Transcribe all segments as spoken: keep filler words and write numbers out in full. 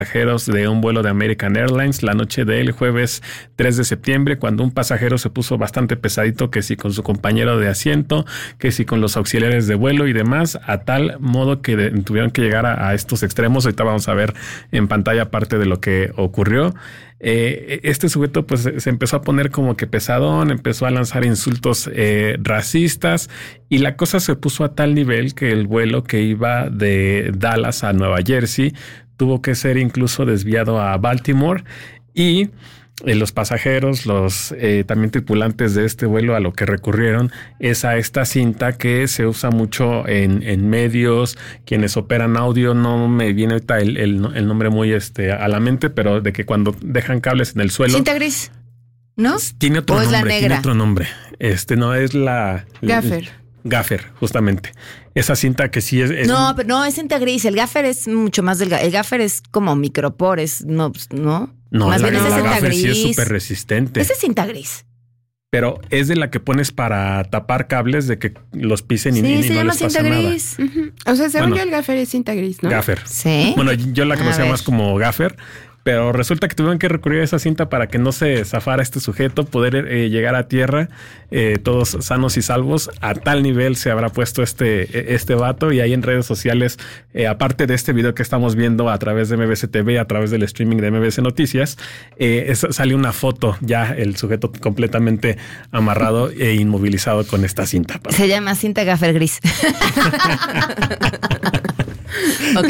pasajeros de un vuelo de American Airlines la noche del jueves tres de septiembre, cuando un pasajero se puso bastante pesadito, que si con su compañero de asiento, que si con los auxiliares de vuelo y demás, a tal modo que de, tuvieron que llegar a, a estos extremos. Ahorita vamos a ver en pantalla parte de lo que ocurrió. Eh, este sujeto pues se empezó a poner como que pesadón, empezó a lanzar insultos eh, racistas, y la cosa se puso a tal nivel que el vuelo que iba de Dallas a Nueva Jersey tuvo que ser incluso desviado a Baltimore, y eh, los pasajeros, los eh, también tripulantes de este vuelo, a lo que recurrieron es a esta cinta que se usa mucho en, en medios, quienes operan audio. No me viene ahorita el, el, el nombre muy este a la mente, pero de que cuando dejan cables en el suelo. Cinta gris, ¿no? Tiene otro ¿O nombre, es la negra? Tiene otro nombre. Este no es la... Gaffer. El, Gaffer, justamente. Esa cinta que sí es... es no, un... pero no, es cinta gris. El gaffer es mucho más delgado. El gaffer es como micropor, es... No, ¿no? No, más la, bien es la cinta Gaffer gris. sí es súper resistente. Esa es cinta gris. Pero es de la que pones para tapar cables, de que los pisen y, Sí, y se no llama les pasa cinta nada. gris. Uh-huh. O sea, según Bueno, yo el gaffer es cinta gris, ¿no? Gaffer. Sí. Bueno, yo la A conocía ver. más como Gaffer, pero resulta que tuvieron que recurrir a esa cinta para que no se zafara este sujeto, poder eh, llegar a tierra eh, todos sanos y salvos. A tal nivel se habrá puesto este, este vato, y ahí en redes sociales, eh, aparte de este video que estamos viendo a través de M B C T V, a través del streaming de M B C Noticias, eh, es, sale una foto ya el sujeto completamente amarrado e inmovilizado con esta cinta. Se llama cinta gaffer gris. Ok.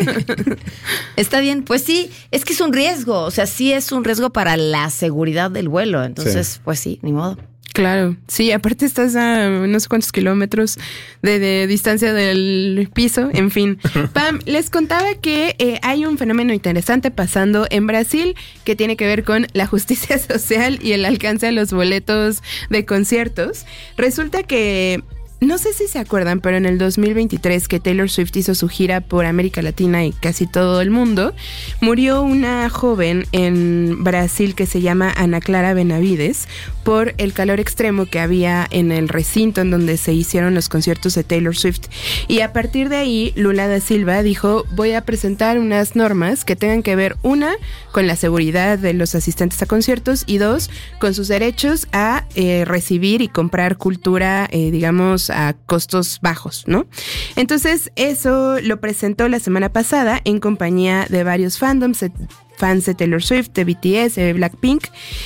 Está bien, pues sí, es que es un riesgo, o sea, sí es un riesgo para la seguridad del vuelo, entonces, Sí. pues sí, ni modo. Claro, sí, aparte estás a no sé cuántos kilómetros de, de distancia del piso, en fin. Pam, les contaba que eh, hay un fenómeno interesante pasando en Brasil que tiene que ver con la justicia social y el alcance a los boletos de conciertos. Resulta que... No sé si se acuerdan, pero en el dos mil veintitrés, que Taylor Swift hizo su gira por América Latina y casi todo el mundo, murió una joven en Brasil que se llama Ana Clara Benavides por el calor extremo que había en el recinto en donde se hicieron los conciertos de Taylor Swift. Y a partir de ahí, Lula da Silva dijo: voy a presentar unas normas que tengan que ver, una, con la seguridad de los asistentes a conciertos, y dos, con sus derechos a eh, recibir y comprar cultura, eh, digamos, a costos bajos, ¿no? Entonces, eso lo presentó la semana pasada en compañía de varios fandoms, de, fans de Taylor Swift, de B T S, de Blackpink.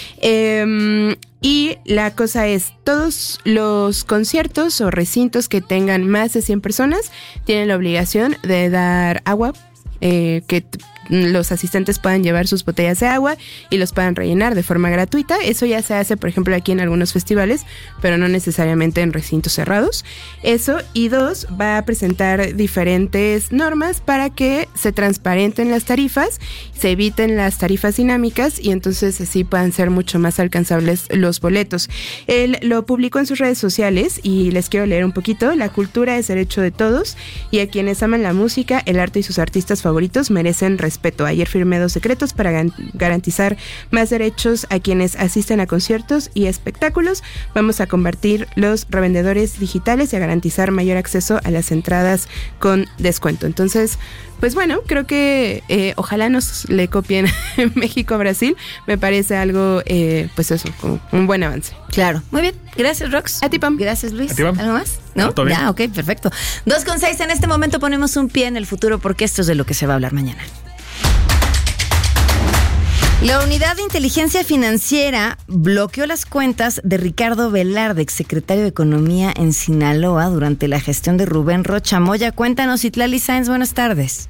Eh, y la cosa es, todos los conciertos o recintos que tengan más de cien personas tienen la obligación de dar agua, eh, que t- los asistentes puedan llevar sus botellas de agua y los puedan rellenar de forma gratuita. Eso ya se hace, por ejemplo, aquí en algunos festivales, pero no necesariamente en recintos cerrados. Eso, y dos, va a presentar diferentes normas para que se transparenten las tarifas, se eviten las tarifas dinámicas, y entonces así puedan ser mucho más alcanzables los boletos. Él lo publicó en sus redes sociales y les quiero leer un poquito. La cultura es derecho de todos, y a quienes aman la música, el arte y sus artistas favoritos merecen respeto. Ayer firmé dos decretos para gan- garantizar más derechos a quienes asisten a conciertos y espectáculos. Vamos a convertir los revendedores digitales y a garantizar mayor acceso a las entradas con descuento. Entonces, pues bueno, creo que eh, ojalá nos le copien en México a Brasil. Me parece algo, eh, pues eso, como un buen avance. Claro. Muy bien. Gracias, Rox. A ti, Pam. Gracias, Luis. A ti, Pam. ¿Algo más? ¿No? No, todo bien. Ya, ok, perfecto. Dos con seis. En este momento ponemos un pie en el futuro, porque esto es de lo que se va a hablar mañana. La Unidad de Inteligencia Financiera bloqueó las cuentas de Ricardo Velarde, exsecretario de Economía en Sinaloa, durante la gestión de Rubén Rocha Moya. Cuéntanos, Citlali Sáenz, buenas tardes.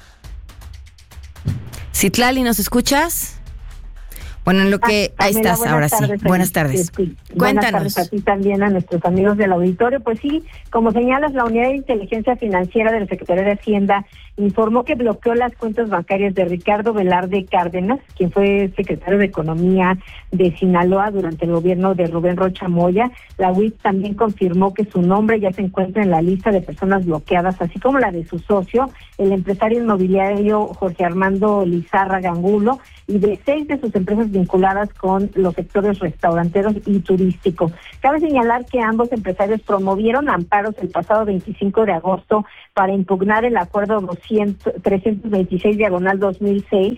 Citlali, ¿nos escuchas? Bueno, en lo que... Ah, ahí Pamela, estás, ahora sí. tardes, Buenas sí, tardes. sí. Cuéntanos. Buenas tardes a ti también, a nuestros amigos del auditorio. Pues sí, como señalas, la Unidad de Inteligencia Financiera de la Secretaría de Hacienda informó que bloqueó las cuentas bancarias de Ricardo Velarde Cárdenas, quien fue secretario de Economía de Sinaloa durante el gobierno de Rubén Rocha Moya. La U I T también confirmó que su nombre ya se encuentra en la lista de personas bloqueadas, así como la de su socio, el empresario inmobiliario Jorge Armando Lizárraga Angulo, y de seis de sus empresas vinculadas con los sectores restauranteros y turístico. Cabe señalar que ambos empresarios promovieron amparos el pasado veinticinco de agosto para impugnar el acuerdo doscientos, trescientos veintiséis diagonal dos mil seis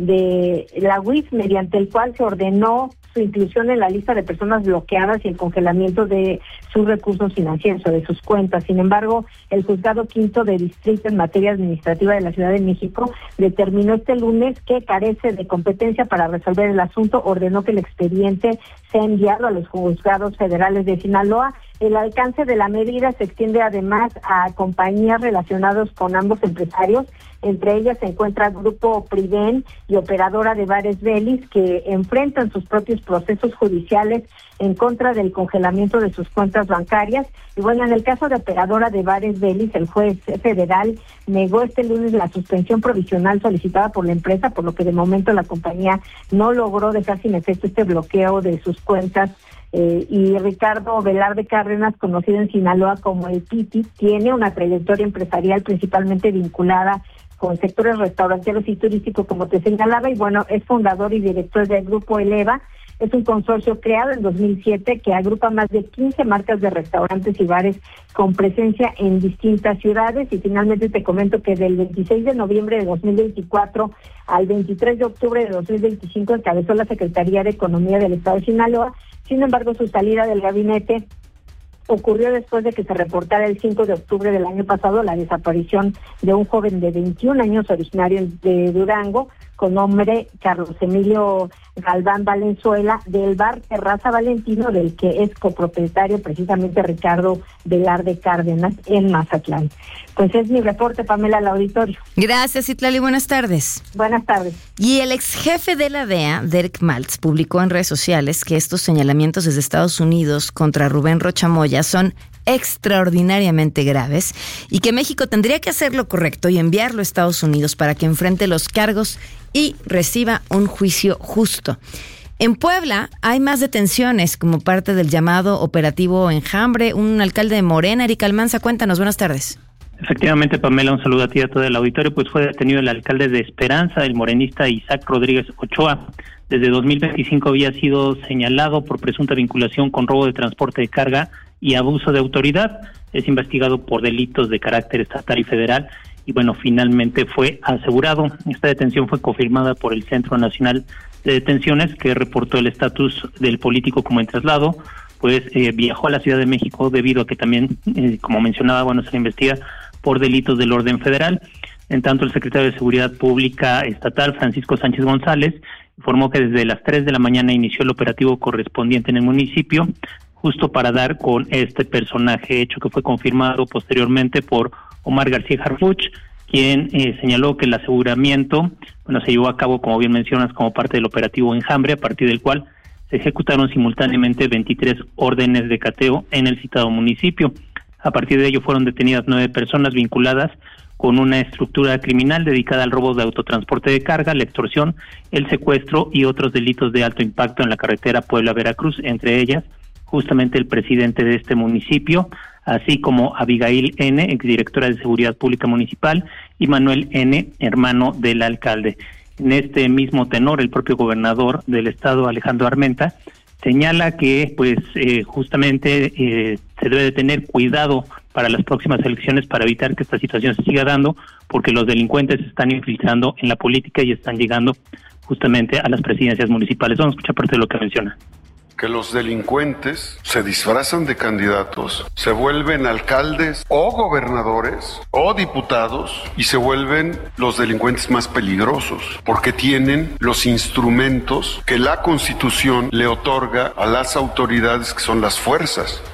de la U I F, mediante el cual se ordenó su inclusión en la lista de personas bloqueadas y el congelamiento de sus recursos financieros o de sus cuentas. Sin embargo, el juzgado quinto de distrito en materia administrativa de la Ciudad de México determinó este lunes que carece de competencia para resolver el asunto, ordenó que el expediente sea enviado a los juzgados federales de Sinaloa. El alcance de la medida se extiende además a compañías relacionadas con ambos empresarios. Entre ellas se encuentra Grupo Priden y Operadora de Bares Belis, que enfrentan sus propios procesos judiciales en contra del congelamiento de sus cuentas bancarias. Y bueno, en el caso de Operadora de Bares Belis, el juez federal negó este lunes la suspensión provisional solicitada por la empresa, por lo que de momento la compañía no logró dejar sin efecto este bloqueo de sus cuentas. Eh, y Ricardo Velarde Cárdenas, conocido en Sinaloa como el Piti, tiene una trayectoria empresarial principalmente vinculada con sectores restauranteros y turísticos, como te señalaba, y bueno, es fundador y director del Grupo Eleva. Es un consorcio creado en dos mil siete que agrupa más de quince marcas de restaurantes y bares con presencia en distintas ciudades. Y finalmente te comento que del veintiséis de noviembre de dos mil veinticuatro al veintitrés de octubre de dos mil veinticinco encabezó la Secretaría de Economía del Estado de Sinaloa. Sin embargo, su salida del gabinete ocurrió después de que se reportara el cinco de octubre del año pasado la desaparición de un joven de veintiún años originario de Durango, con nombre Carlos Emilio Galván Valenzuela, del bar Terraza Valentino, del que es copropietario precisamente Ricardo Velarde Cárdenas en Mazatlán. Pues es mi reporte, Pamela, al auditorio. Gracias, Citlali, buenas tardes. Buenas tardes. Y el ex jefe de la D E A, Derek Maltz, publicó en redes sociales que estos señalamientos desde Estados Unidos contra Rubén Rocha Moya son extraordinariamente graves y que México tendría que hacer lo correcto y enviarlo a Estados Unidos para que enfrente los cargos y reciba un juicio justo. En Puebla hay más detenciones como parte del llamado operativo Enjambre. Un alcalde de Morena, Eric Almanza, cuéntanos, buenas tardes. Efectivamente, Pamela, un saludo a ti y a todo el auditorio. Pues fue detenido el alcalde de Esperanza, el morenista Isaac Rodríguez Ochoa. Desde dos mil veinticinco había sido señalado por presunta vinculación con robo de transporte de carga y abuso de autoridad. Es investigado por delitos de carácter estatal y federal y bueno, finalmente fue asegurado. Esta detención fue confirmada por el Centro Nacional de Detenciones, que reportó el estatus del político como en traslado, pues eh, viajó a la Ciudad de México debido a que también, eh, como mencionaba, bueno, se le investiga por delitos del orden federal. En tanto, el secretario de Seguridad Pública Estatal, Francisco Sánchez González, informó que desde las tres de la mañana inició el operativo correspondiente en el municipio, justo para dar con este personaje, hecho que fue confirmado posteriormente por Omar García Harfuch, quien eh, señaló que el aseguramiento, bueno, se llevó a cabo, como bien mencionas, como parte del operativo Enjambre, a partir del cual se ejecutaron simultáneamente veintitrés órdenes de cateo en el citado municipio. A partir de ello fueron detenidas nueve personas vinculadas con una estructura criminal dedicada al robo de autotransporte de carga, la extorsión, el secuestro y otros delitos de alto impacto en la carretera Puebla-Veracruz, entre ellas justamente el presidente de este municipio, así como Abigail N., exdirectora de Seguridad Pública Municipal, y Manuel N., hermano del alcalde. En este mismo tenor, el propio gobernador del estado, Alejandro Armenta, señala que pues eh, justamente eh, se debe de tener cuidado para las próximas elecciones para evitar que esta situación se siga dando, porque los delincuentes se están infiltrando en la política y están llegando justamente a las presidencias municipales. Vamos a escuchar parte de lo que menciona. Que los delincuentes se disfrazan de candidatos, se vuelven alcaldes o gobernadores o diputados y se vuelven los delincuentes más peligrosos porque tienen los instrumentos que la Constitución le otorga a las autoridades, que son las fuerzas.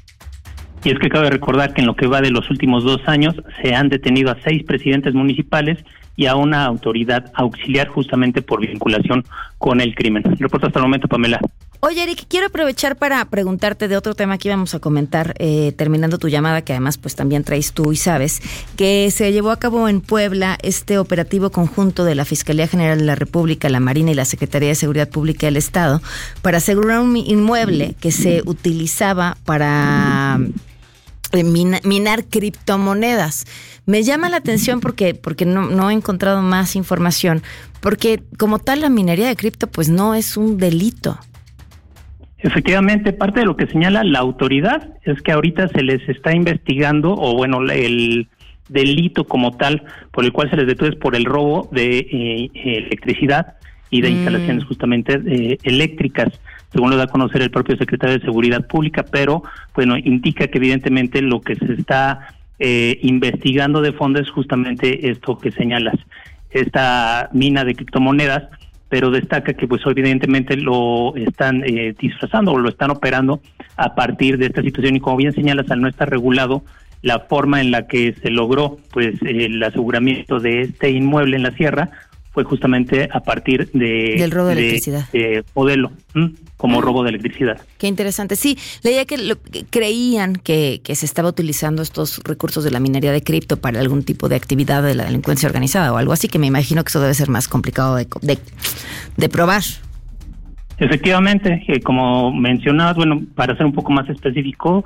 Y es que cabe recordar que en lo que va de los últimos dos años se han detenido a seis presidentes municipales y a una autoridad auxiliar justamente por vinculación con el crimen. Reporto hasta el momento, Pamela. Oye, Eric, quiero aprovechar para preguntarte de otro tema que íbamos a comentar, eh, terminando tu llamada, que además pues también traes tú y sabes, que se llevó a cabo en Puebla este operativo conjunto de la Fiscalía General de la República, la Marina y la Secretaría de Seguridad Pública del Estado para asegurar un inmueble que se utilizaba para Mina, minar criptomonedas. Me llama la atención porque, porque no, no he encontrado más información, porque como tal la minería de cripto pues no es un delito. Efectivamente, parte de lo que señala la autoridad es que ahorita se les está investigando, o bueno, el delito como tal por el cual se les detuvo es por el robo de eh, electricidad y de mm. instalaciones justamente eh, eléctricas, según lo da a conocer el propio secretario de Seguridad Pública, pero bueno, indica que evidentemente lo que se está eh, investigando de fondo es justamente esto que señalas, esta mina de criptomonedas, pero destaca que pues evidentemente lo están eh, disfrazando o lo están operando a partir de esta situación, y como bien señalas, al no estar regulado, la forma en la que se logró pues el aseguramiento de este inmueble en la sierra fue justamente a partir de del robo de, de electricidad, de modelo, ¿m? como ah, robo de electricidad. Qué interesante. Sí, leía que, lo, que creían que, que se estaba utilizando estos recursos de la minería de cripto para algún tipo de actividad de la delincuencia organizada o algo así, que me imagino que eso debe ser más complicado de, de, de probar. Efectivamente, eh, como mencionabas, bueno, para ser un poco más específico,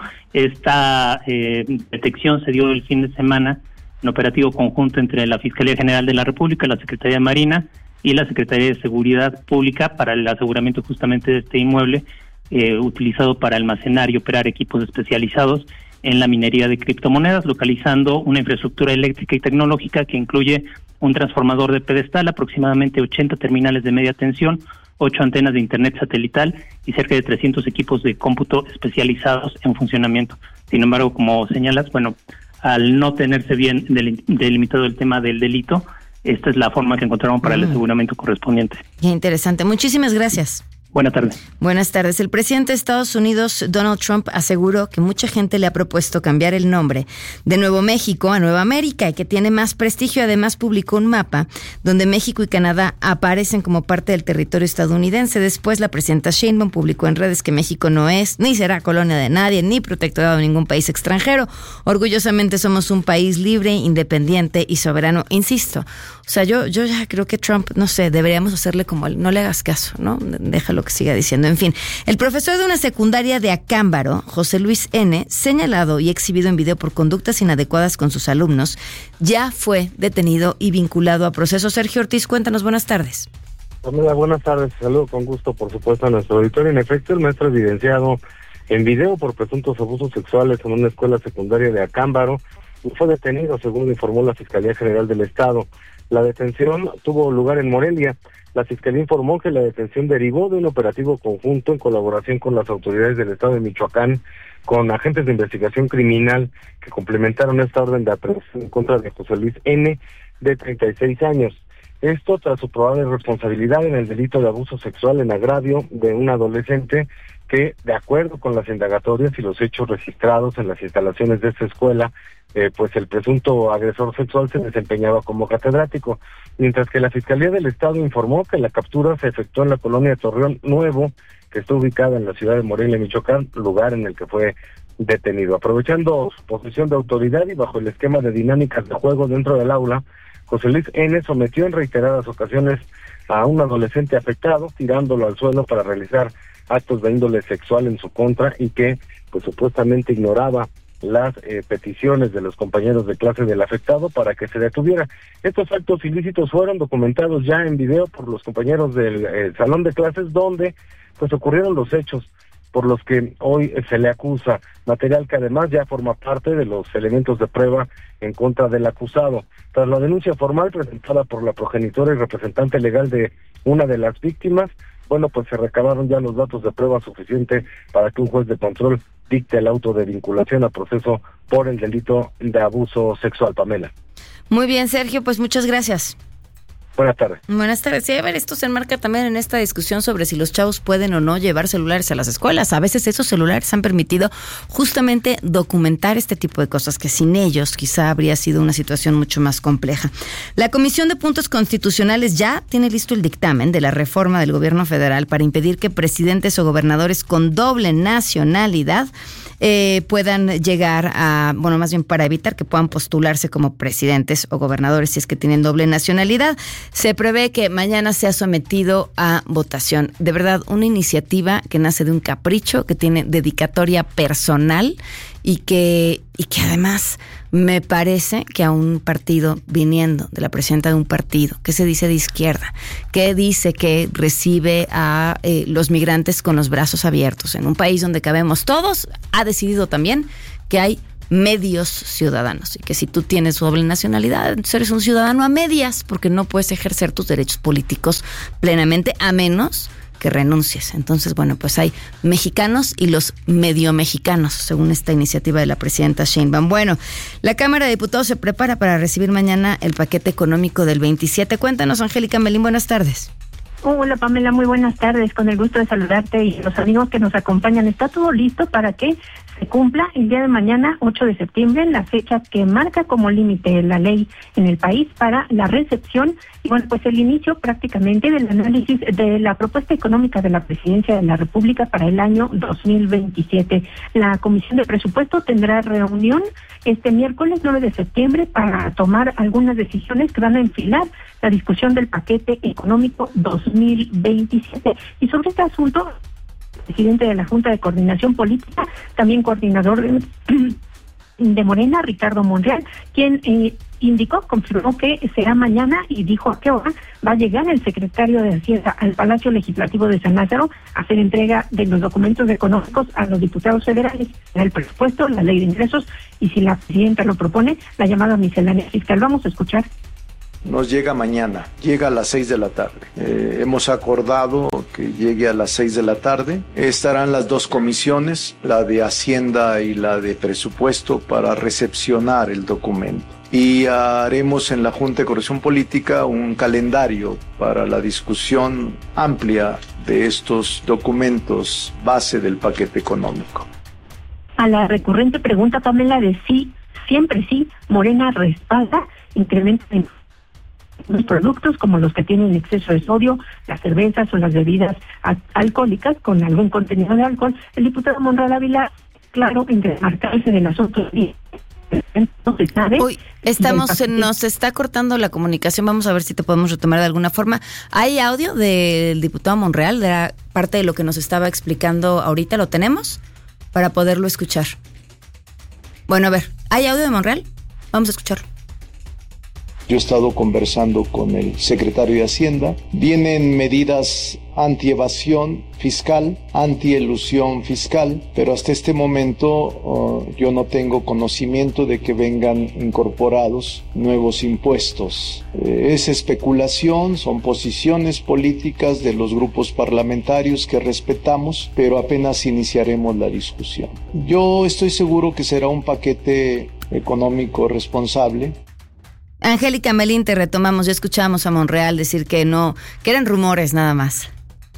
esta eh, detección se dio el fin de semana en operativo conjunto entre la Fiscalía General de la República, la Secretaría de Marina y la Secretaría de Seguridad Pública para el aseguramiento justamente de este inmueble eh, utilizado para almacenar y operar equipos especializados en la minería de criptomonedas, localizando una infraestructura eléctrica y tecnológica que incluye un transformador de pedestal, aproximadamente ochenta terminales de media tensión, ocho antenas de internet satelital y cerca de trescientos equipos de cómputo especializados en funcionamiento. Sin embargo, como señalas, bueno, al no tenerse bien delimitado el tema del delito, esta es la forma que encontraron para mm. el aseguramiento correspondiente. Qué interesante. Muchísimas gracias. Buenas tardes. Buenas tardes. El presidente de Estados Unidos, Donald Trump, aseguró que mucha gente le ha propuesto cambiar el nombre de Nuevo México a Nueva América y que tiene más prestigio. Además, publicó un mapa donde México y Canadá aparecen como parte del territorio estadounidense. Después, la presidenta Sheinbaum publicó en redes que México no es ni será colonia de nadie, ni protectorado de ningún país extranjero. Orgullosamente somos un país libre, independiente y soberano. Insisto, o sea, yo, yo ya creo que Trump, no sé, deberíamos hacerle como el, no le hagas caso, ¿no? Déjalo que siga diciendo. En fin, el profesor de una secundaria de Acámbaro, José Luis N., señalado y exhibido en video por conductas inadecuadas con sus alumnos, ya fue detenido y vinculado a proceso. Sergio Ortiz, cuéntanos, buenas tardes. Hola, buenas tardes. Saludo con gusto, por supuesto, a nuestro auditorio. En efecto, el maestro evidenciado en video por presuntos abusos sexuales en una escuela secundaria de Acámbaro fue detenido, según informó la Fiscalía General del Estado. La detención tuvo lugar en Morelia. La Fiscalía informó que la detención derivó de un operativo conjunto en colaboración con las autoridades del Estado de Michoacán, con agentes de investigación criminal que complementaron esta orden de aprehensión en contra de José Luis N., de treinta y seis años. Esto tras su probable responsabilidad en el delito de abuso sexual en agravio de un adolescente que, de acuerdo con las indagatorias y los hechos registrados en las instalaciones de esta escuela, eh, pues el presunto agresor sexual se desempeñaba como catedrático, mientras que la Fiscalía del Estado informó que la captura se efectuó en la colonia de Torreón Nuevo, que está ubicada en la ciudad de Morelia, Michoacán, lugar en el que fue detenido. Aprovechando su posición de autoridad y bajo el esquema de dinámicas de juego dentro del aula, José Luis N. sometió en reiteradas ocasiones a un adolescente afectado, tirándolo al suelo para realizar actos de índole sexual en su contra y que, pues supuestamente ignoraba las eh, peticiones de los compañeros de clase del afectado para que se detuviera. Estos actos ilícitos fueron documentados ya en video por los compañeros del eh, salón de clases, donde pues ocurrieron los hechos por los que hoy se le acusa, material que además ya forma parte de los elementos de prueba en contra del acusado. Tras la denuncia formal presentada por la progenitora y representante legal de una de las víctimas, bueno, pues se recabaron ya los datos de prueba suficiente para que un juez de control dicte el auto de vinculación a proceso por el delito de abuso sexual. Pamela. Muy bien, Sergio, pues muchas gracias. Buenas tardes. Buenas tardes. Sí, a ver, esto se enmarca también en esta discusión sobre si los chavos pueden o no llevar celulares a las escuelas. A veces esos celulares han permitido justamente documentar este tipo de cosas que sin ellos quizá habría sido una situación mucho más compleja. La Comisión de Puntos Constitucionales ya tiene listo el dictamen de la reforma del gobierno federal para impedir que presidentes o gobernadores con doble nacionalidad Eh, puedan llegar a, bueno, más bien para evitar que puedan postularse como presidentes o gobernadores si es que tienen doble nacionalidad. Se prevé que mañana sea sometido a votación. De verdad, una iniciativa que nace de un capricho, que tiene dedicatoria personal y que, y que además me parece que a un partido viniendo de la presidenta de un partido que se dice de izquierda, que dice que recibe a eh, los migrantes con los brazos abiertos en un país donde cabemos todos, ha decidido también que hay medios ciudadanos y que si tú tienes doble nacionalidad, entonces eres un ciudadano a medias porque no puedes ejercer tus derechos políticos plenamente a menos que renuncies. Entonces, bueno, pues hay mexicanos y los medio mexicanos, según esta iniciativa de la presidenta Sheinbaum. Bueno, la Cámara de Diputados se prepara para recibir mañana el paquete económico del veintisiete. Cuéntanos, Angélica Melín, buenas tardes. Hola Pamela, muy buenas tardes, con el gusto de saludarte y los amigos que nos acompañan. Está todo listo para que se cumpla el día de mañana, ocho de septiembre, la fecha que marca como límite la ley en el país para la recepción y bueno, pues el inicio prácticamente del análisis de la propuesta económica de la Presidencia de la República para el año dos mil veintisiete. La Comisión de Presupuesto tendrá reunión este miércoles nueve de septiembre para tomar algunas decisiones que van a enfilar la discusión del paquete económico dos mil veintisiete. Y sobre este asunto, el presidente de la Junta de Coordinación Política, también coordinador de, de Morena, Ricardo Monreal, quien eh, indicó, confirmó que será mañana y dijo a qué hora va a llegar el secretario de Hacienda al Palacio Legislativo de San Lázaro a hacer entrega de los documentos económicos a los diputados federales, el presupuesto, la ley de ingresos y, si la presidenta lo propone, la llamada miscelánea fiscal. Vamos a escuchar. Nos llega mañana, llega a las seis de la tarde. Eh, hemos acordado que llegue a las seis de la tarde. Estarán las dos comisiones, la de Hacienda y la de Presupuesto, para recepcionar el documento. Y haremos en la Junta de Coordinación Política un calendario para la discusión amplia de estos documentos base del paquete económico. A la recurrente pregunta, Pamela, de sí, siempre sí, Morena respalda incremento de los productos como los que tienen exceso de sodio, las cervezas o las bebidas alcohólicas con algún contenido de alcohol. El diputado Monreal Ávila, claro, en desmarcarse del asunto. No se sabe. Uy, estamos, se nos está cortando la comunicación. Vamos a ver si te podemos retomar de alguna forma. ¿Hay audio del diputado Monreal? De la parte de lo que nos estaba explicando ahorita, ¿lo tenemos? Para poderlo escuchar. Bueno, a ver, ¿hay audio de Monreal? Vamos a escucharlo. Yo he estado conversando con el secretario de Hacienda. Vienen medidas anti-evasión fiscal, anti-elusión fiscal, pero hasta este momento uh, yo no tengo conocimiento de que vengan incorporados nuevos impuestos. Eh, es especulación, son posiciones políticas de los grupos parlamentarios que respetamos, pero apenas iniciaremos la discusión. Yo estoy seguro que será un paquete económico responsable. Angélica Melín, te retomamos. Ya escuchábamos a Monreal decir que no, que eran rumores nada más.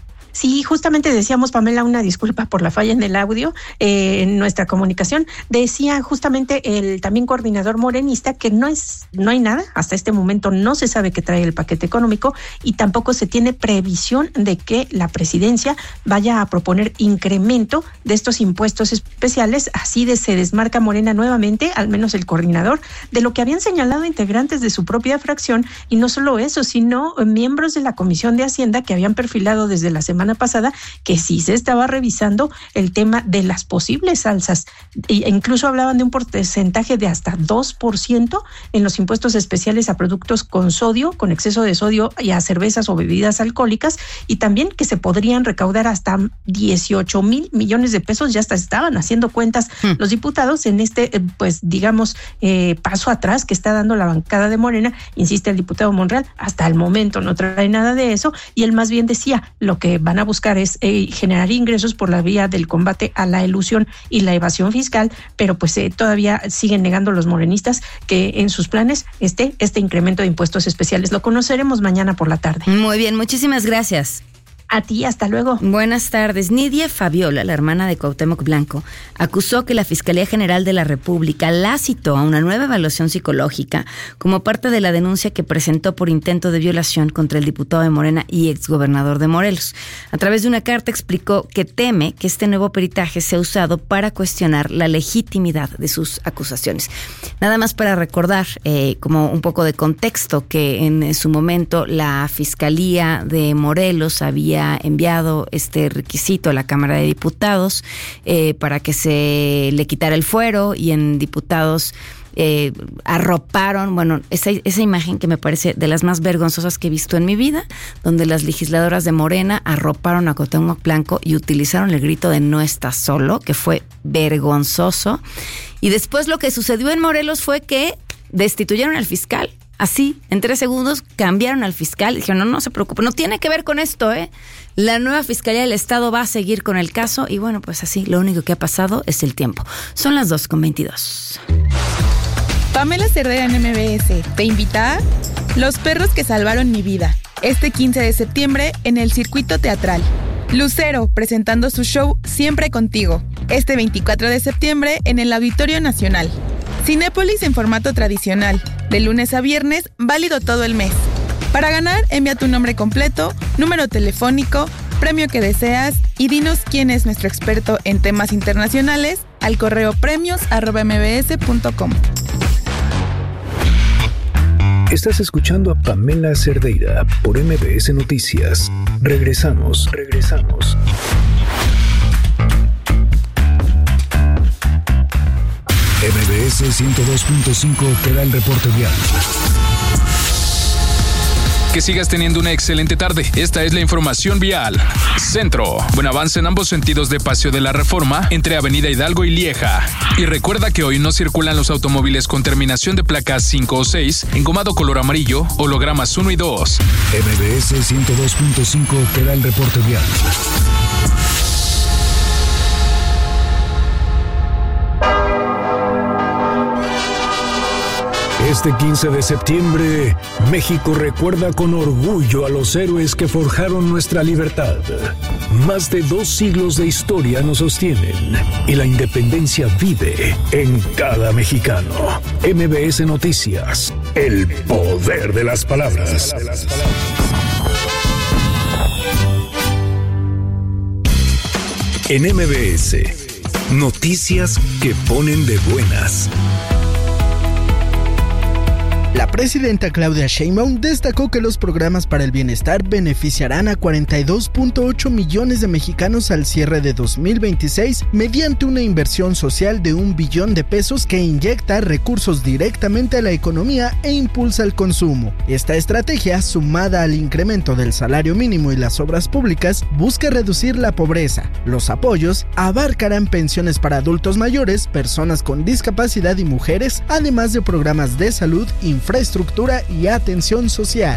Sí, justamente decíamos, Pamela, una disculpa por la falla en el audio, eh, en nuestra comunicación. Decía justamente el también coordinador morenista que no es, no hay nada, hasta este momento no se sabe qué trae el paquete económico y tampoco se tiene previsión de que la presidencia vaya a proponer incremento de estos impuestos especiales. Así de se desmarca Morena nuevamente, al menos el coordinador, de lo que habían señalado integrantes de su propia fracción, y no solo eso, sino miembros de la Comisión de Hacienda que habían perfilado desde la semana pasada que sí se estaba revisando el tema de las posibles alzas, e incluso hablaban de un porcentaje de hasta dos por ciento en los impuestos especiales a productos con sodio, con exceso de sodio, y a cervezas o bebidas alcohólicas, y también que se podrían recaudar hasta dieciocho mil millones de pesos. Ya hasta estaban haciendo cuentas hmm. los diputados en este, pues digamos, eh, paso atrás que está dando la bancada de Morena. Insiste el diputado Monreal, hasta el momento no trae nada de eso, y él más bien decía, lo que van a buscar es eh, generar ingresos por la vía del combate a la elusión y la evasión fiscal, pero pues eh, todavía siguen negando los morenistas que en sus planes esté este incremento de impuestos especiales. Lo conoceremos mañana por la tarde. Muy bien, muchísimas gracias. A ti, hasta luego. Buenas tardes. Nidia Fabiola, la hermana de Cuauhtémoc Blanco, acusó que la Fiscalía General de la República la citó a una nueva evaluación psicológica como parte de la denuncia que presentó por intento de violación contra el diputado de Morena y exgobernador de Morelos. A través de una carta explicó que teme que este nuevo peritaje sea usado para cuestionar la legitimidad de sus acusaciones. Nada más para recordar, eh, como un poco de contexto, que en su momento la Fiscalía de Morelos había había enviado este requisito a la Cámara de Diputados eh, para que se le quitara el fuero, y en diputados Eh, arroparon, bueno, esa, esa imagen que me parece de las más vergonzosas que he visto en mi vida, donde las legisladoras de Morena arroparon a Cuauhtémoc Blanco y utilizaron el grito de "no estás solo", que fue vergonzoso. Y después lo que sucedió en Morelos fue que destituyeron al fiscal. Así, en tres segundos cambiaron al fiscal. Dijeron, no, no se preocupe, no tiene que ver con esto, ¿eh? La nueva Fiscalía del Estado va a seguir con el caso. Y bueno, pues así, lo único que ha pasado es el tiempo. Son las dos con veintidós. Pamela Cerdeira en M B S te invita a Los perros que salvaron mi vida, este quince de septiembre en el Circuito Teatral. Lucero presentando su show Siempre Contigo, este veinticuatro de septiembre en el Auditorio Nacional. Cinépolis en formato tradicional, de lunes a viernes, válido todo el mes. Para ganar, envía tu nombre completo, número telefónico, premio que deseas y dinos quién es nuestro experto en temas internacionales al correo premios arroba m b s punto com. Estás escuchando a Pamela Cerdeira por M B S Noticias. Regresamos, regresamos. M B S ciento dos punto cinco te da el reporte vial. Que sigas teniendo una excelente tarde. Esta es la información vial. Centro. Buen avance en ambos sentidos de Paseo de la Reforma, entre Avenida Hidalgo y Lieja. Y recuerda que hoy no circulan los automóviles con terminación de placas cinco o seis, engomado color amarillo, hologramas uno y dos. M B S ciento dos punto cinco te da el reporte vial. Este quince de septiembre, México recuerda con orgullo a los héroes que forjaron nuestra libertad. Más de dos siglos de historia nos sostienen y la independencia vive en cada mexicano. M B S Noticias, el poder de las palabras. En M B S, noticias que ponen de buenas. La presidenta Claudia Sheinbaum destacó que los programas para el bienestar beneficiarán a cuarenta y dos punto ocho millones de mexicanos al cierre de dos mil veintiséis mediante una inversión social de un billón de pesos que inyecta recursos directamente a la economía e impulsa el consumo. Esta estrategia, sumada al incremento del salario mínimo y las obras públicas, busca reducir la pobreza. Los apoyos abarcarán pensiones para adultos mayores, personas con discapacidad y mujeres, además de programas de salud, infraestructura y atención social.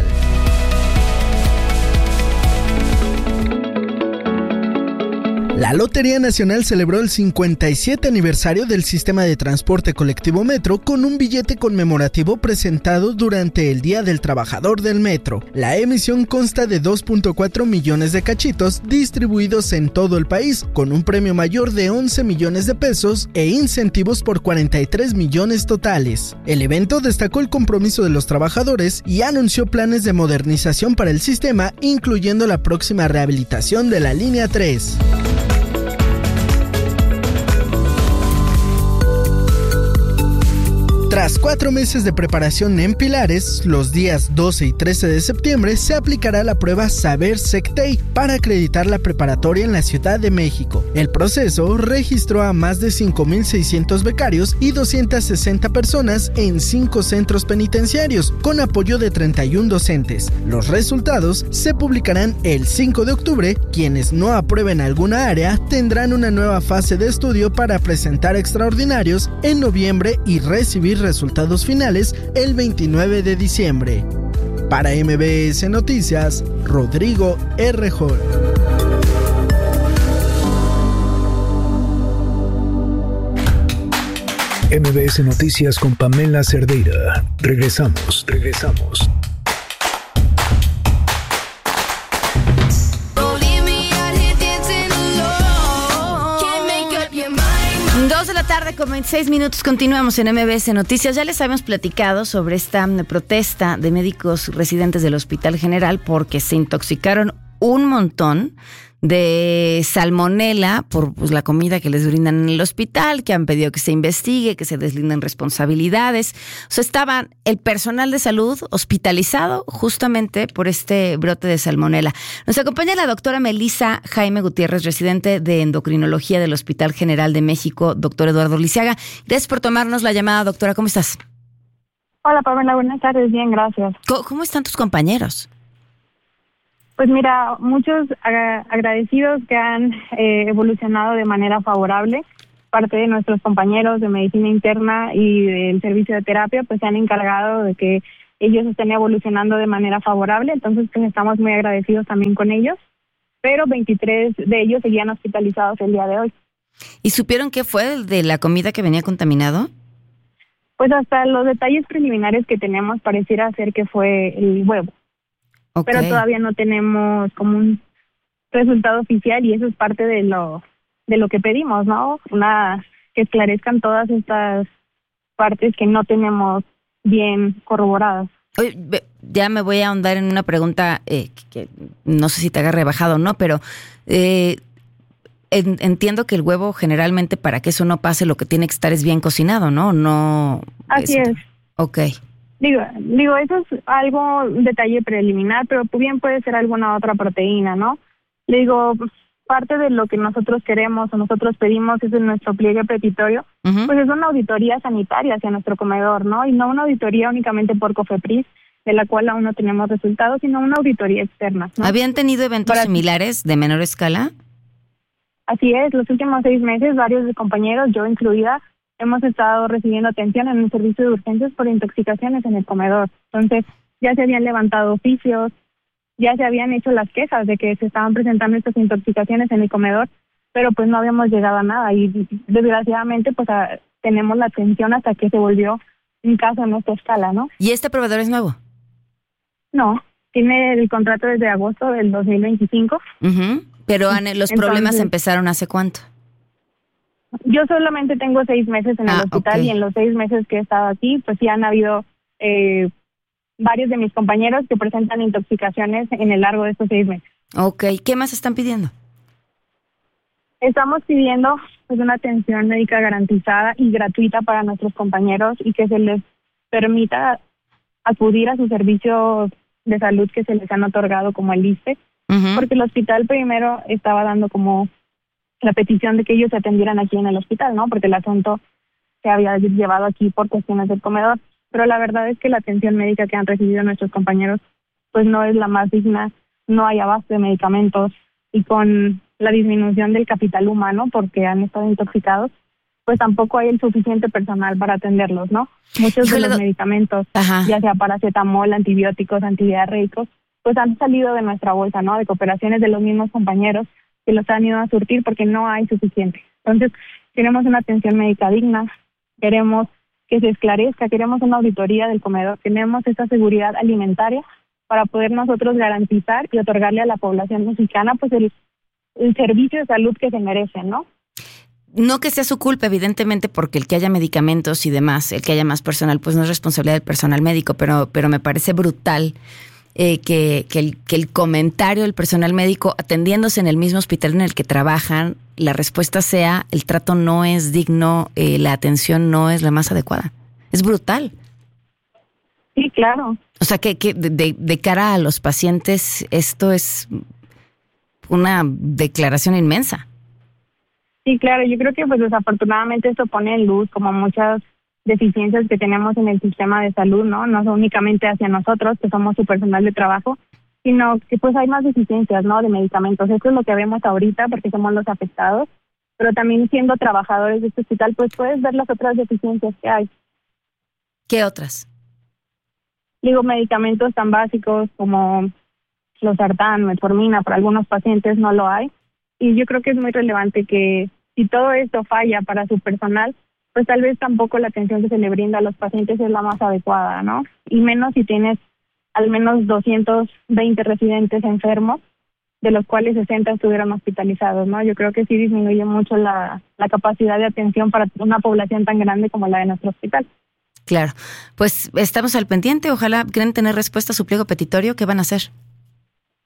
La Lotería Nacional celebró el cincuenta y siete aniversario del sistema de transporte colectivo Metro con un billete conmemorativo presentado durante el Día del Trabajador del Metro. La emisión consta de dos punto cuatro millones de cachitos distribuidos en todo el país, con un premio mayor de once millones de pesos e incentivos por cuarenta y tres millones totales. El evento destacó el compromiso de los trabajadores y anunció planes de modernización para el sistema, incluyendo la próxima rehabilitación de la línea tres. Tras cuatro meses de preparación en Pilares, los días doce y trece de septiembre se aplicará la prueba Saber Sectei para acreditar la preparatoria en la Ciudad de México. El proceso registró a más de cinco mil seiscientos becarios y doscientas sesenta personas en cinco centros penitenciarios, con apoyo de treinta y uno docentes. Los resultados se publicarán el cinco de octubre. Quienes no aprueben alguna área tendrán una nueva fase de estudio para presentar extraordinarios en noviembre y recibir resultados finales el veintinueve de diciembre. Para M B S Noticias, Rodrigo R. Hall. M B S Noticias con Pamela Cerdeira. Regresamos, regresamos. Dos de la tarde con veintiséis minutos, continuamos en M B S Noticias. Ya les habíamos platicado sobre esta protesta de médicos residentes del Hospital General porque se intoxicaron un montón de salmonela por pues, la comida que les brindan en el hospital, que han pedido que se investigue, que se deslinden responsabilidades. O sea, estaba el personal de salud hospitalizado justamente por este brote de salmonela. Nos acompaña la doctora Melissa Jaime Gutiérrez, residente de endocrinología del Hospital General de México, doctor Eduardo Lisiaga. Gracias por tomarnos la llamada, doctora. ¿Cómo estás? Hola, Pamela. Buenas tardes. Bien, gracias. ¿Cómo, cómo están tus compañeros? Pues mira, muchos ag- agradecidos que han eh, evolucionado de manera favorable. Parte de nuestros compañeros de medicina interna y del servicio de terapia pues se han encargado de que ellos estén evolucionando de manera favorable, entonces pues estamos muy agradecidos también con ellos, pero veintitrés de ellos seguían hospitalizados el día de hoy. ¿Y supieron qué fue de la comida que venía contaminado? Pues hasta los detalles preliminares que tenemos pareciera ser que fue el huevo. Okay. Pero todavía no tenemos como un resultado oficial y eso es parte de lo de lo que pedimos, ¿no? Una que esclarezcan todas estas partes que no tenemos bien corroboradas. Oye, ya me voy a ahondar en una pregunta eh, que, que no sé si te haga rebajado o no, pero eh, en, entiendo que el huevo generalmente para que eso no pase lo que tiene que estar es bien cocinado, ¿no? No. Así es. Ok. Digo, digo, eso es algo, un detalle preliminar, pero bien puede ser alguna otra proteína, ¿no? Le digo, parte de lo que nosotros queremos o nosotros pedimos es en nuestro pliegue petitorio, uh-huh. pues es una auditoría sanitaria hacia nuestro comedor, ¿no? Y no una auditoría únicamente por COFEPRIS, de la cual aún no tenemos resultados, sino una auditoría externa, ¿no? ¿Habían tenido eventos Para... similares de menor escala? Así es, los últimos seis meses, varios de compañeros, yo incluida, hemos estado recibiendo atención en el servicio de urgencias por intoxicaciones en el comedor. Entonces, ya se habían levantado oficios, ya se habían hecho las quejas de que se estaban presentando estas intoxicaciones en el comedor, pero pues no habíamos llegado a nada y desgraciadamente pues a, tenemos la atención hasta que se volvió un caso en nuestra escala, ¿no? ¿Y este proveedor es nuevo? No, tiene el contrato desde agosto del dos mil veinticinco. Uh-huh. Pero los Entonces, problemas empezaron ¿hace cuánto? Yo solamente tengo seis meses en el ah, hospital okay. y en los seis meses que he estado aquí, pues sí han habido eh, varios de mis compañeros que presentan intoxicaciones en el largo de estos seis meses. Ok, ¿qué más están pidiendo? Estamos pidiendo pues una atención médica garantizada y gratuita para nuestros compañeros y que se les permita acudir a sus servicios de salud que se les han otorgado como el ISSSTE, uh-huh. porque el hospital primero estaba dando como la petición de que ellos se atendieran aquí en el hospital, ¿no? Porque el asunto se había llevado aquí por cuestiones del comedor. Pero la verdad es que la atención médica que han recibido nuestros compañeros pues no es la más digna, no hay abasto de medicamentos y con la disminución del capital humano porque han estado intoxicados, pues tampoco hay el suficiente personal para atenderlos, ¿no? Muchos Híjole, de los do... medicamentos, Ajá. ya sea paracetamol, antibióticos, antidiarreicos, pues han salido de nuestra bolsa, ¿no? De cooperaciones de los mismos compañeros que los han ido a surtir porque no hay suficiente. Entonces, queremos una atención médica digna, queremos que se esclarezca, queremos una auditoría del comedor, queremos esa seguridad alimentaria para poder nosotros garantizar y otorgarle a la población mexicana pues el, el servicio de salud que se merecen, ¿no? No que sea su culpa, evidentemente, porque el que haya medicamentos y demás, el que haya más personal, pues no es responsabilidad del personal médico, pero, pero me parece brutal Eh, que, que, el, que el comentario del personal médico atendiéndose en el mismo hospital en el que trabajan, la respuesta sea el trato no es digno, eh, la atención no es la más adecuada. Es brutal. Sí, claro. O sea, que, que de, de cara a los pacientes esto es una declaración inmensa. Sí, claro. Yo creo que pues desafortunadamente esto pone en luz como muchas deficiencias que tenemos en el sistema de salud, ¿no? No únicamente hacia nosotros, que somos su personal de trabajo, sino que pues hay más deficiencias, ¿no? De medicamentos. Esto es lo que vemos ahorita porque somos los afectados, pero también siendo trabajadores de este hospital, pues puedes ver las otras deficiencias que hay. ¿Qué otras? Digo, medicamentos tan básicos como losartán, metformina, para algunos pacientes no lo hay. Y yo creo que es muy relevante que si todo esto falla para su personal, pues tal vez tampoco la atención que se le brinda a los pacientes es la más adecuada, ¿no? Y menos si tienes al menos doscientos veinte residentes enfermos, de los cuales sesenta estuvieron hospitalizados, ¿no? Yo creo que sí disminuye mucho la, la capacidad de atención para una población tan grande como la de nuestro hospital. Claro. Pues estamos al pendiente. Ojalá quieren tener respuesta a su pliego petitorio. ¿Qué van a hacer?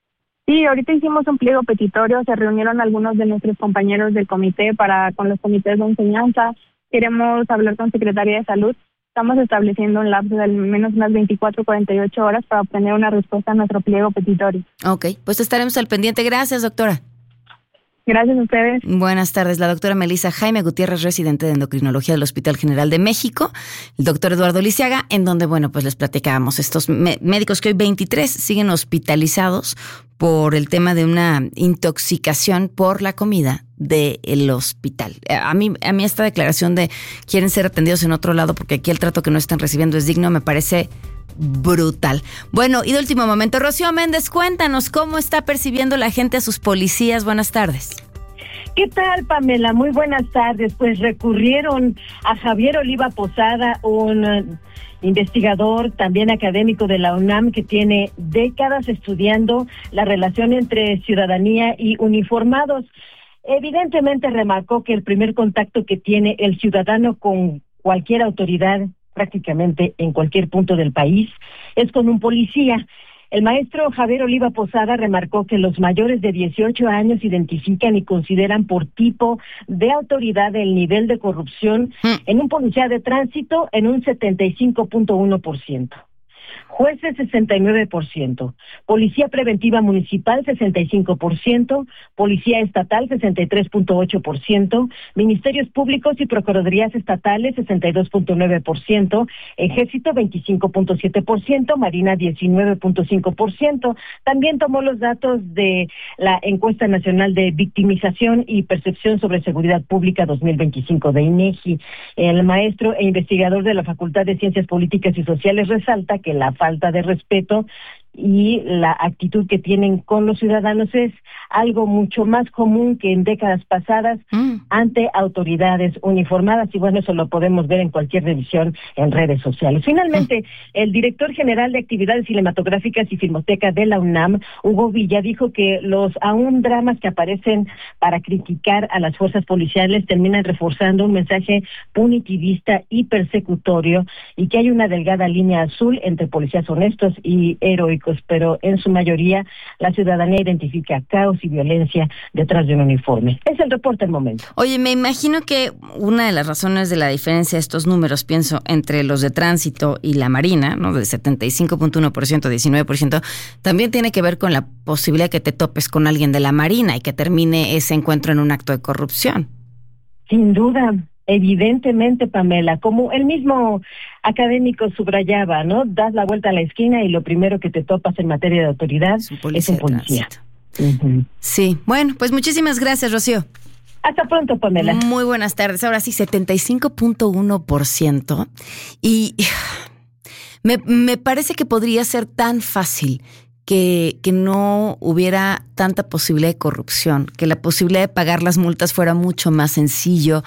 Sí, ahorita hicimos un pliego petitorio, se reunieron algunos de nuestros compañeros del comité para con los comités de enseñanza. Queremos hablar con Secretaría de Salud. Estamos estableciendo un lapso de al menos unas veinticuatro a cuarenta y ocho horas para obtener una respuesta a nuestro pliego petitorio. Ok, pues estaremos al pendiente. Gracias, doctora. Gracias a ustedes. Buenas tardes. La doctora Melissa Jaime Gutiérrez, residente de endocrinología del Hospital General de México. El doctor Eduardo Lisiaga, en donde, bueno, pues les platicábamos. Estos me- médicos que hoy veintitrés siguen hospitalizados por el tema de una intoxicación por la comida del hospital. A mí, a mí esta declaración de quieren ser atendidos en otro lado porque aquí el trato que no están recibiendo es digno, me parece brutal. Bueno, y de último momento, Rocío Méndez, cuéntanos cómo está percibiendo la gente a sus policías. Buenas tardes. ¿Qué tal, Pamela? Muy buenas tardes. Pues recurrieron a Javier Oliva Posada, un uh, investigador, también académico de la UNAM, que tiene décadas estudiando la relación entre ciudadanía y uniformados. Evidentemente remarcó que el primer contacto que tiene el ciudadano con cualquier autoridad, prácticamente en cualquier punto del país, es con un policía. El maestro Javier Oliva Posada remarcó que los mayores de dieciocho años identifican y consideran por tipo de autoridad el nivel de corrupción en un policía de tránsito en un setenta y cinco punto uno por ciento. Jueces sesenta y nueve por ciento, Policía Preventiva Municipal sesenta y cinco por ciento, Policía Estatal sesenta y tres punto ocho por ciento, Ministerios Públicos y Procuradurías Estatales sesenta y dos punto nueve por ciento, Ejército veinticinco punto siete por ciento, Marina diecinueve punto cinco por ciento. También tomó los datos de la Encuesta Nacional de Victimización y Percepción sobre Seguridad Pública dos mil veinticinco de INEGI. El maestro e investigador de la Facultad de Ciencias Políticas y Sociales resalta que la falta de respeto y la actitud que tienen con los ciudadanos es algo mucho más común que en décadas pasadas mm. ante autoridades uniformadas, y bueno, eso lo podemos ver en cualquier revisión en redes sociales. Finalmente, mm. el director general de Actividades Cinematográficas y Filmoteca de la UNAM, Hugo Villa, dijo que los aún dramas que aparecen para criticar a las fuerzas policiales terminan reforzando un mensaje punitivista y persecutorio, y que hay una delgada línea azul entre policías honestos y heroicos, pero en su mayoría la ciudadanía identifica caos y violencia detrás de un uniforme. Es el reporte del momento. Oye, me imagino que una de las razones de la diferencia de estos números, pienso, entre los de tránsito y la Marina, ¿no?, de setenta y cinco punto uno por ciento, diecinueve por ciento, también tiene que ver con la posibilidad que te topes con alguien de la Marina y que termine ese encuentro en un acto de corrupción. Sin duda. Evidentemente, Pamela, como el mismo académico subrayaba, ¿no? Das la vuelta a la esquina y lo primero que te topas en materia de autoridad es un policía. Es un policía. Uh-huh. Sí, bueno, pues muchísimas gracias, Rocío. Hasta pronto, Pamela. Muy buenas tardes. Ahora sí, setenta y cinco punto uno por ciento. Y me, me parece que podría ser tan fácil que, que no hubiera tanta posibilidad de corrupción, que la posibilidad de pagar las multas fuera mucho más sencillo,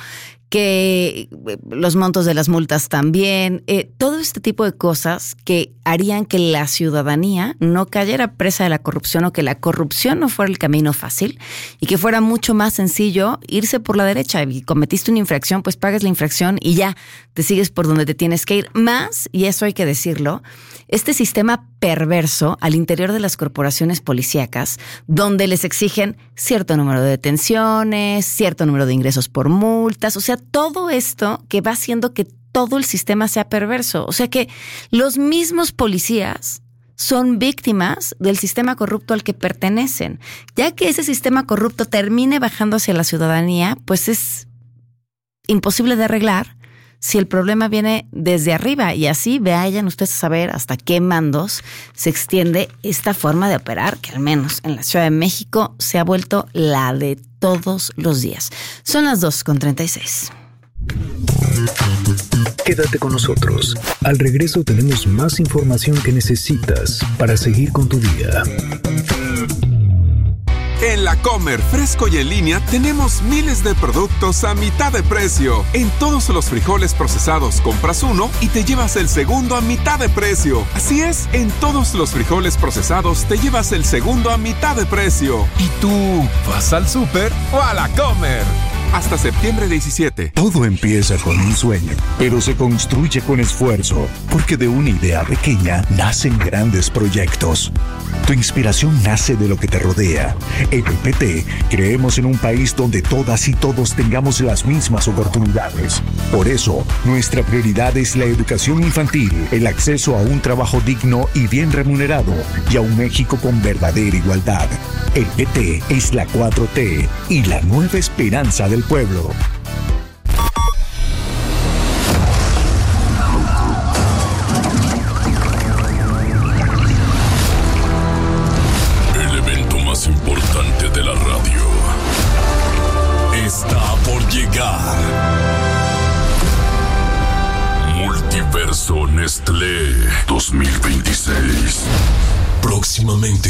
que los montos de las multas también, eh, todo este tipo de cosas que harían que la ciudadanía no cayera presa de la corrupción, o que la corrupción no fuera el camino fácil y que fuera mucho más sencillo irse por la derecha. Y cometiste una infracción, pues pagas la infracción y ya te sigues por donde te tienes que ir. Más, y eso hay que decirlo, este sistema perverso al interior de las corporaciones policíacas, donde les exigen cierto número de detenciones, cierto número de ingresos por multas, o sea, todo esto que va haciendo que todo el sistema sea perverso. O sea que los mismos policías son víctimas del sistema corrupto al que pertenecen. Ya que ese sistema corrupto termine bajando hacia la ciudadanía, pues es imposible de arreglar si el problema viene desde arriba. Y así vayan ustedes a saber hasta qué mandos se extiende esta forma de operar, que al menos en la Ciudad de México se ha vuelto la de todos los días. Son las dos con treinta y seis. Quédate con nosotros. Al regreso tenemos más información que necesitas para seguir con tu día. En La Comer, fresco y en línea, tenemos miles de productos a mitad de precio. En todos los frijoles procesados compras uno y te llevas el segundo a mitad de precio. Así es, en todos los frijoles procesados te llevas el segundo a mitad de precio. ¿Y tú vas al súper o a La Comer? Hasta septiembre diecisiete. Todo empieza con un sueño, pero se construye con esfuerzo, porque de una idea pequeña nacen grandes proyectos. Tu inspiración nace de lo que te rodea. En el P T creemos en un país donde todas y todos tengamos las mismas oportunidades. Por eso, nuestra prioridad es la educación infantil, el acceso a un trabajo digno y bien remunerado, y a un México con verdadera igualdad. El P T es la cuatro T y la nueva esperanza del pueblo. El evento más importante de la radio está por llegar. Multiverso Nestlé dos mil veintiséis. Próximamente.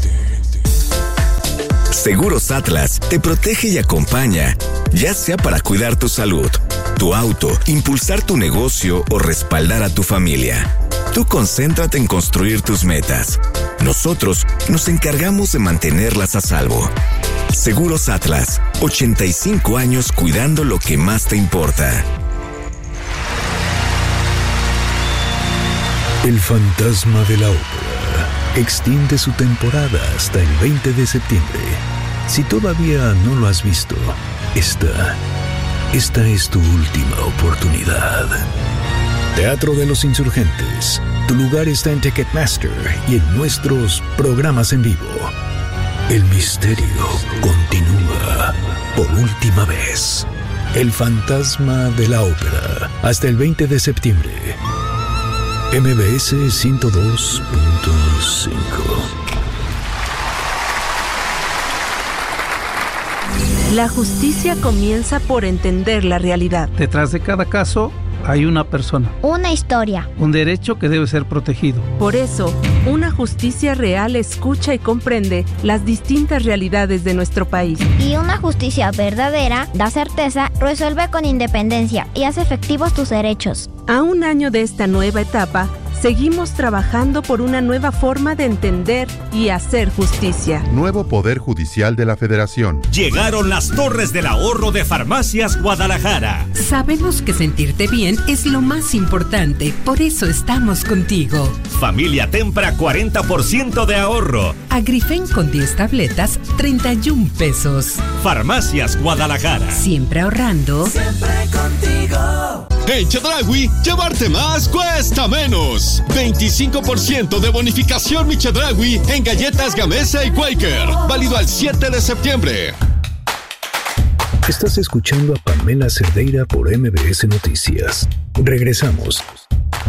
Seguros Atlas te protege y acompaña, ya sea para cuidar tu salud, tu auto, impulsar tu negocio o respaldar a tu familia. Tú concéntrate en construir tus metas. Nosotros nos encargamos de mantenerlas a salvo. Seguros Atlas, ochenta y cinco años cuidando lo que más te importa. El fantasma de la ópera extiende su temporada hasta el veinte de septiembre. Si todavía no lo has visto, esta, esta es tu última oportunidad. Teatro de los Insurgentes. Tu lugar está en Ticketmaster y en nuestros programas en vivo. El misterio continúa por última vez. El fantasma de la ópera. Hasta el veinte de septiembre. M B S ciento dos punto cinco. La justicia comienza por entender la realidad. Detrás de cada caso hay una persona. Una historia. Un derecho que debe ser protegido. Por eso, una justicia real escucha y comprende las distintas realidades de nuestro país. Y una justicia verdadera da certeza, resuelve con independencia y hace efectivos tus derechos. A un año de esta nueva etapa, seguimos trabajando por una nueva forma de entender y hacer justicia. Nuevo Poder Judicial de la Federación. Llegaron las Torres del Ahorro de Farmacias Guadalajara. Sabemos que sentirte bien es lo más importante, por eso estamos contigo. Familia Tempra, cuarenta por ciento de ahorro. Agrifen con diez tabletas, treinta y un pesos. Farmacias Guadalajara. Siempre ahorrando. Siempre contigo. En Chedraui, llevarte más cuesta menos. veinticinco por ciento de bonificación Mi Chedraui en galletas Gamesa y Quaker. Válido al siete de septiembre. Estás escuchando a Pamela Cerdeira por M B S Noticias. Regresamos.